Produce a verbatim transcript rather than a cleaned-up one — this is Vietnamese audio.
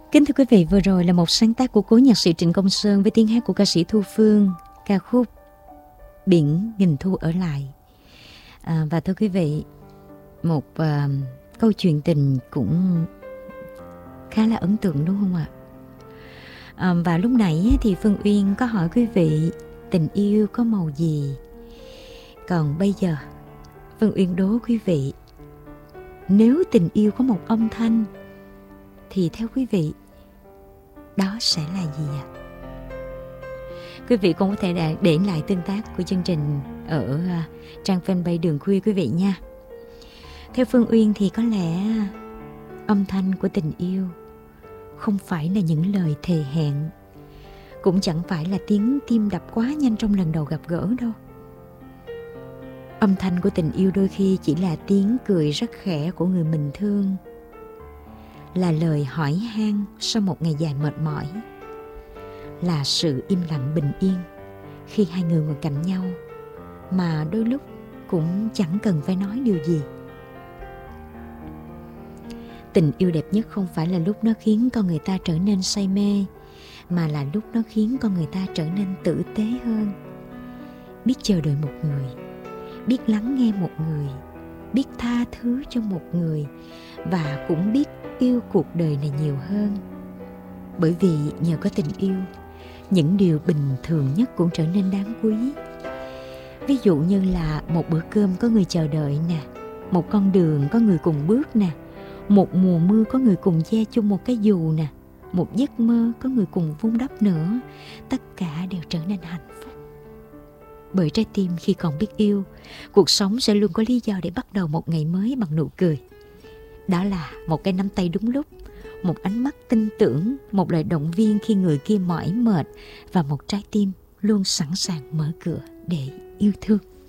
Kính thưa quý vị, vừa rồi là một sáng tác của cố nhạc sĩ Trịnh Công Sơn với tiếng hát của ca sĩ Thu Phương, ca khúc Biển Nghìn Thu Ở Lại. À, và thưa quý vị, một uh, câu chuyện tình cũng khá là ấn tượng đúng không ạ? À, và lúc nãy thì Phương Uyên có hỏi quý vị tình yêu có màu gì? Còn bây giờ Phương Uyên đố quý vị, nếu tình yêu có một âm thanh thì theo quý vị đó sẽ là gì ạ? À? Quý vị cũng có thể để lại tương tác của chương trình ở trang fanpage Đường Khuya quý vị nha. Theo Phương Uyên thì có lẽ âm thanh của tình yêu không phải là những lời thề hẹn, cũng chẳng phải là tiếng tim đập quá nhanh trong lần đầu gặp gỡ đâu. Âm thanh của tình yêu đôi khi chỉ là tiếng cười rất khẽ của người mình thương, là lời hỏi han sau một ngày dài mệt mỏi, là sự im lặng bình yên khi hai người ngồi cạnh nhau mà đôi lúc cũng chẳng cần phải nói điều gì. Tình yêu đẹp nhất không phải là lúc nó khiến con người ta trở nên say mê, mà là lúc nó khiến con người ta trở nên tử tế hơn, biết chờ đợi một người, biết lắng nghe một người, biết tha thứ cho một người, và cũng biết yêu cuộc đời này nhiều hơn. Bởi vì nhờ có tình yêu, những điều bình thường nhất cũng trở nên đáng quý. Ví dụ như là một bữa cơm có người chờ đợi nè, một con đường có người cùng bước nè, một mùa mưa có người cùng che chung một cái dù nè, một giấc mơ có người cùng vun đắp nữa. Tất cả đều trở nên hạnh phúc. Bởi trái tim khi còn biết yêu, cuộc sống sẽ luôn có lý do để bắt đầu một ngày mới bằng nụ cười. Đó là một cái nắm tay đúng lúc, một ánh mắt tin tưởng, một lời động viên khi người kia mỏi mệt, và một trái tim luôn sẵn sàng mở cửa để yêu thương.